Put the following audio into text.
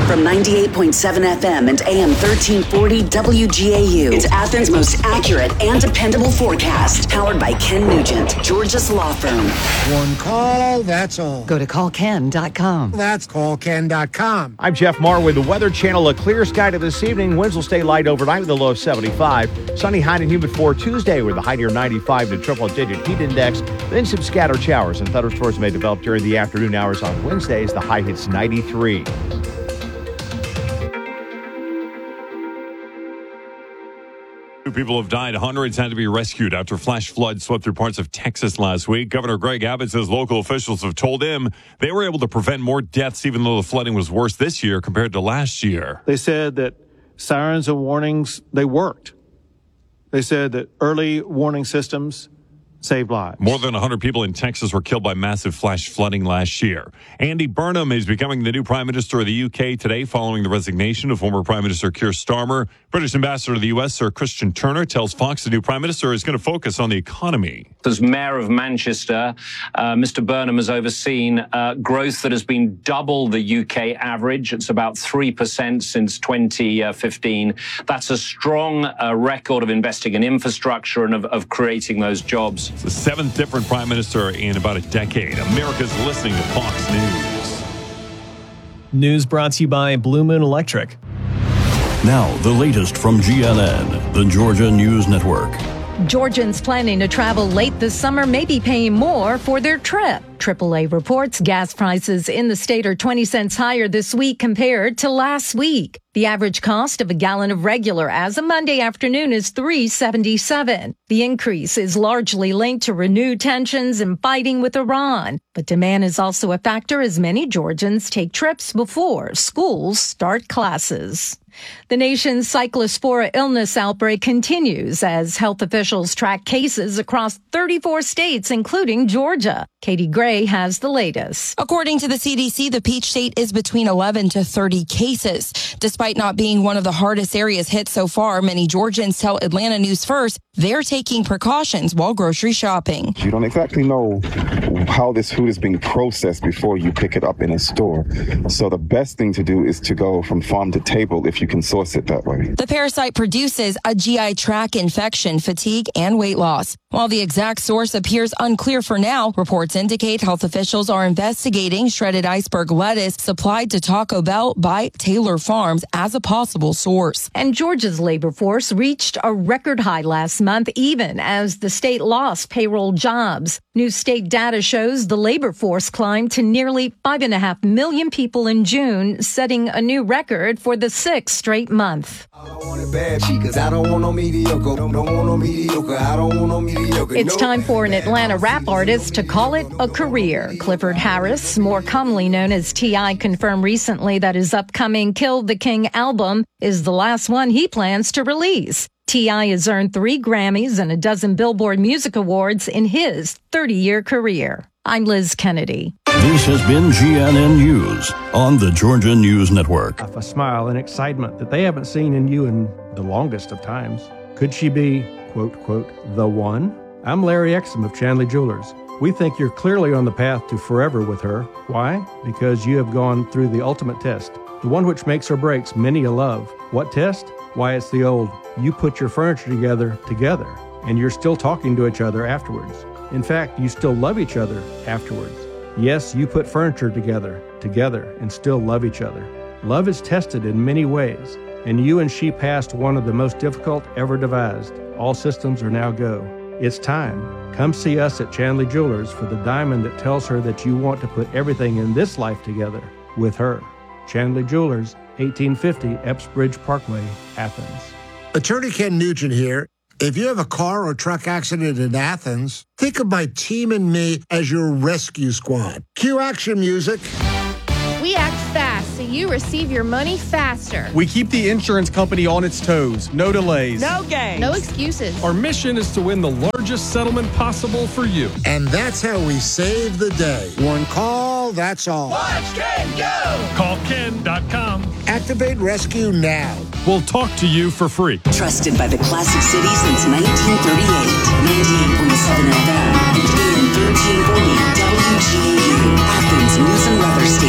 From 98.7 FM and AM 1340 WGAU, it's Athens' most accurate and dependable forecast. Powered by Ken Nugent, Georgia's law firm. One call, that's all. Go to callken.com. That's callken.com. I'm Jeff Marr with the Weather Channel. A clear sky to this evening. Winds will stay light overnight with a low of 75. Sunny, high and humid for Tuesday with a high near 95 to triple-digit heat index. Then some scattered showers and thunderstorms may develop during the afternoon hours on Wednesdays. The high hits 93. Two people have died. Hundreds had to be rescued after flash floods swept through parts of Texas last week. Governor Greg Abbott says local officials have told him they were able to prevent more deaths, even though the flooding was worse this year compared to last year. They said that sirens and warnings, they worked. They said that early warning systems saved lives. More than 100 people in Texas were killed by massive flash flooding last year. Andy Burnham is becoming the new Prime Minister of the UK today following the resignation of former Prime Minister Keir Starmer. British Ambassador to the US, Sir Christian Turner, tells Fox the new Prime Minister is going to focus on the economy. As Mayor of Manchester, Mr. Burnham has overseen growth that has been double the UK average. It's about 3% since 2015. That's a strong record of investing in infrastructure and of creating those jobs. It's the seventh different Prime Minister in about a decade. America's listening to Fox News. News brought to you by Blue Moon Electric. Now, the latest from GNN, the Georgia News Network. Georgians planning to travel late this summer may be paying more for their trip. AAA reports gas prices in the state are 20 cents higher this week compared to last week. The average cost of a gallon of regular as of Monday afternoon is $3.77. The increase is largely linked to renewed tensions and fighting with Iran. But demand is also a factor as many Georgians take trips before schools start classes. The nation's cyclospora illness outbreak continues as health officials track cases across 34 states, including Georgia. Katie Gray has the latest. According to the CDC, the Peach State is between 11 to 30 cases. Despite not being one of the hardest areas hit so far, many Georgians tell Atlanta News First they're taking precautions while grocery shopping. You don't exactly know how this food is being processed before you pick it up in a store. So the best thing to do is to go from farm to table if you can source it that way. The parasite produces a GI tract infection, fatigue, and weight loss. While the exact source appears unclear for now, reports indicate health officials are investigating shredded iceberg lettuce supplied to Taco Bell by Taylor Farms as a possible source. And Georgia's labor force reached a record high last month, even as the state lost payroll jobs. New state data shows the labor force climbed to nearly 5.5 million people in June, setting a new record for the sixth straight month. It's time for an Atlanta rap artist to call it a career. Clifford Harris, more commonly known as T.I., confirmed recently that his upcoming Kill the King album is the last one he plans to release. T.I. has earned 3 Grammys and a dozen Billboard Music Awards in his 30-year career. I'm Liz Kennedy. This has been GNN News on the Georgia News Network. A smile and excitement that they haven't seen in you in the longest of times. Could she be, quote, quote, the one? I'm Larry Exum of Chandley Jewelers. We think you're clearly on the path to forever with her. Why? Because you have gone through the ultimate test, the one which makes or breaks many a love. What test? Why, it's the old, you put your furniture together, and you're still talking to each other afterwards. In fact, you still love each other afterwards. Yes, you put furniture together, and still love each other. Love is tested in many ways, and you and she passed one of the most difficult ever devised. All systems are now go. It's time. Come see us at Chandley Jewelers for the diamond that tells her that you want to put everything in this life together with her. Chandley Jewelers, 1850 Epps Bridge Parkway, Athens. Attorney Ken Nugent here. If you have a car or truck accident in Athens, think of my team and me as your rescue squad. Cue action music. We act fast so you receive your money faster. We keep the insurance company on its toes. No delays. No games. No excuses. Our mission is to win the largest settlement possible for you. And that's how we save the day. One call, that's all. Watch Ken go! Call Ken.com. Activate rescue now. We'll talk to you for free. Trusted by the classic city since 1938. 98.7 FM and AM 1340 WGAU. Athens News and Weather Station.